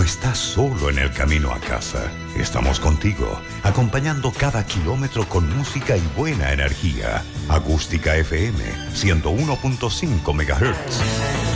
estás solo en el camino a casa. Estamos contigo, acompañando cada kilómetro con música y buena energía. Acústica FM 101.5 MHz.